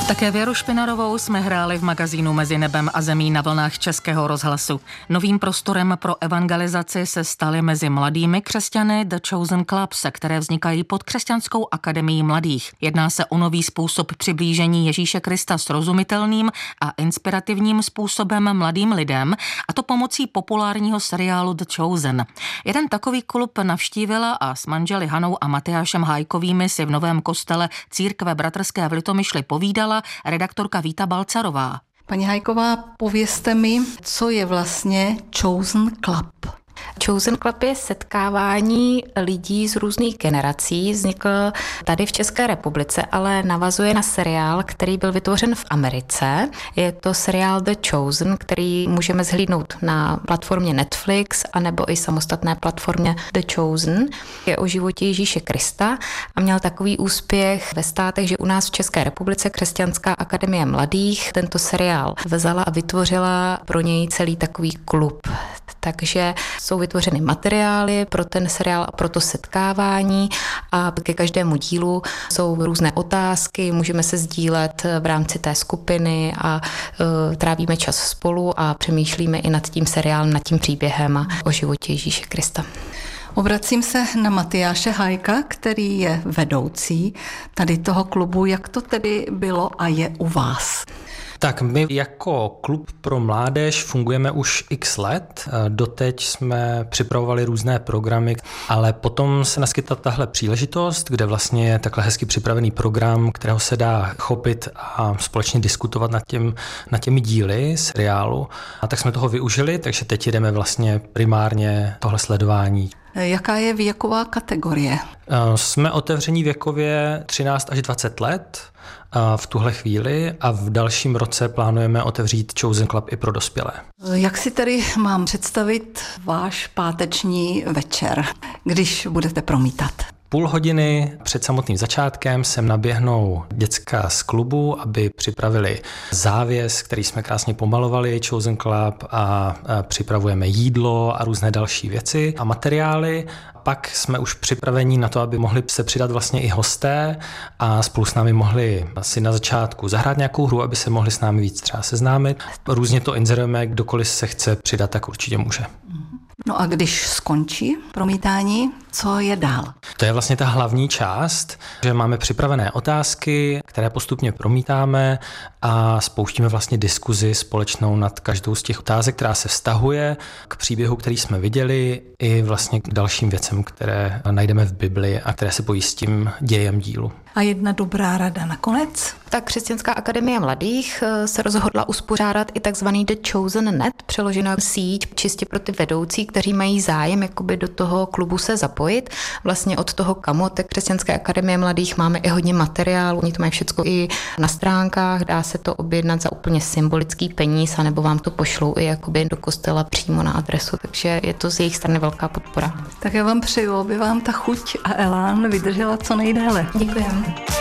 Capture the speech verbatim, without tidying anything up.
Také Věru Špinarovou jsme hráli v magazínu Mezi nebem a zemí na vlnách Českého rozhlasu. Novým prostorem pro evangelizaci se staly mezi mladými křesťany The Chosen Clubs, které vznikají pod Křesťanskou akademií mladých. Jedná se o nový způsob přiblížení Ježíše Krista srozumitelným a inspirativním způsobem mladým lidem, a to pomocí populárního seriálu The Chosen. Jeden takový klub navštívila a s manželi Hanou a Matyášem Hájkovými si v Novém kostele Církve bratrské v Litomyšli povídala redaktorka Víta Balcarová. Paní Hájková, povězte mi, co je vlastně Chosen Club? Chosen Club je setkávání lidí z různých generací. Vznikl tady v České republice, ale navazuje na seriál, který byl vytvořen v Americe. Je to seriál The Chosen, který můžeme zhlídnout na platformě Netflix anebo i samostatné platformě The Chosen. Je o životě Ježíše Krista a měl takový úspěch ve státech, že u nás v České republice Křesťanská akademie mladých tento seriál vzala a vytvořila pro něj celý takový klub. Takže jsou vytvořeny materiály pro ten seriál a pro to setkávání a ke každému dílu jsou různé otázky, můžeme se sdílet v rámci té skupiny a uh, trávíme čas spolu a přemýšlíme i nad tím seriálem, nad tím příběhem a o životě Ježíše Krista. Obracím se na Matyáše Hájka, který je vedoucí tady toho klubu. Jak to tedy bylo a je u vás? Tak my jako klub pro mládež fungujeme už x let. Doteď jsme připravovali různé programy, ale potom se naskytla tahle příležitost, kde vlastně je takhle hezky připravený program, kterého se dá chopit a společně diskutovat nad, těm, nad těmi díly seriálu. A tak jsme toho využili, takže teď jdeme vlastně primárně tohle sledování. Jaká je věková kategorie? Jsme otevření věkově třináct až dvacet let v tuhle chvíli a v dalším roce plánujeme otevřít Chosen Club i pro dospělé. Jak si tedy mám představit váš páteční večer, když budete promítat? Půl hodiny před samotným začátkem sem naběhnou děcka z klubu, aby připravili závěs, který jsme krásně pomalovali, Chosen Club, a připravujeme jídlo a různé další věci a materiály. Pak jsme už připraveni na to, aby mohli se přidat vlastně i hosté a spolu s námi mohli asi na začátku zahrát nějakou hru, aby se mohli s námi víc třeba seznámit. Různě to inzerujeme, kdokoliv se chce přidat, tak určitě může. No a když skončí promítání, co je dál? To je vlastně ta hlavní část, že máme připravené otázky, které postupně promítáme a spouštíme vlastně diskuzi společnou nad každou z těch otázek, která se vztahuje k příběhu, který jsme viděli, i vlastně k dalším věcem, které najdeme v Bibli a které se pojí s tím dějem dílu. A jedna dobrá rada nakonec? Tak Křesťanská akademie mladých se rozhodla uspořádat i takzvaný The Chosen Net, přeložená síť čistě pro ty vedoucí, kteří mají zájem jakoby do toho klubu se zapojit. Vlastně od toho Kamote Křesťanské akademie mladých máme i hodně materiálu, oni to mají všechno i na stránkách, dá se to objednat za úplně symbolický peníz, anebo vám to pošlou i jakoby do kostela přímo na adresu, takže je to z jejich strany velká podpora. Tak já vám přeju, aby vám ta chuť a elán vydržela co nejdéle. Děkujeme.